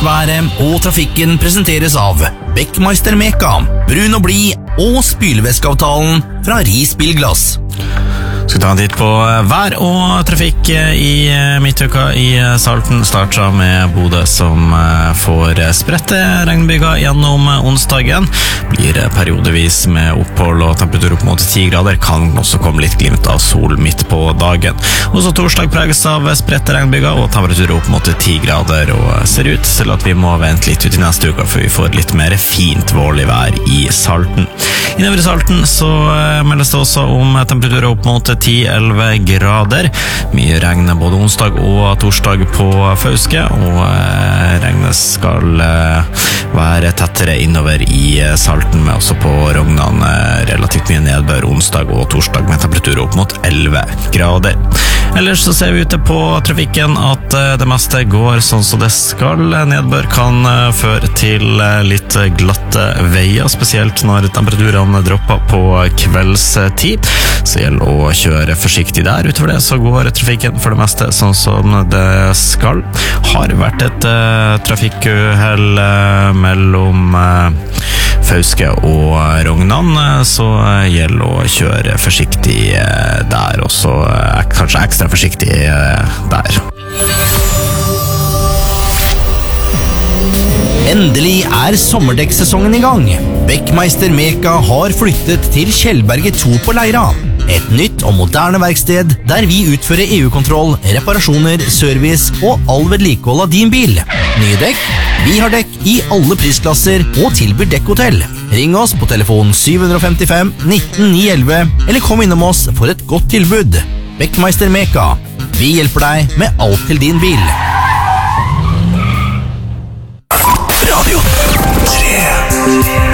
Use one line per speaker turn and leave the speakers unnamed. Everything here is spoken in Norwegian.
Været og trafikken presenteres av Beckmeister Meka, brun og blid og spylevæskeavtalen fra Ris Bilglass.
Skal ta en titt på vær og trafikk i midtuka i Salten. Starter med Bodø som får spredte regnbyger gjennom onsdagen. Blir periodevis med opphold og temperatur opp mot 10 grader. Kan også komme litt glimt av sol midt på dagen. Også torsdag preges av spredte regnbyger og temperatur opp mot 10 grader. Og ser ut til at vi må vente litt ut i neste uka før vi får litt mer fint vårlig vær i Salten. Innover i Salten så meldes det også om temperaturer opp mot 10-11 grader. Mye regn både onsdag og torsdag på Fauske, og regnet skal være tettere innover i Salten, med også på Rognan relativt mye nedbør onsdag og torsdag med temperatur opp mot 11 grader. Ellers så ser vi ute på trafikken at det meste går sånn som det skal. Nedbør kan føre til litt glatte veier, spesielt når temperaturene dropper på kveldstid. Så gjelder å kjøre forsiktig der. Utover det så går trafikken for det meste sånn som det skal. Har vært et trafikkuhell mellom Fauske og Rognan, så gjelder å kjøre forsiktig der, og så kanskje ekstra forsiktig der.
Endelig er sommerdekksesongen i gang. Beckmeister Meka har flyttet til Kjellberget 2 på Leira. Et nytt og moderne verksted der vi utfører EU-kontroll, reparasjoner, service og all vedlikehold av din bil. Nye dekk? Vi har dekk i alle prisklasser og tilbyr dekkhotell. Ring oss på telefon 755 19 911 eller kom innom oss for et godt tilbud. Beckmeister Meka. Vi hjelper deg med alt til din bil. Radio 3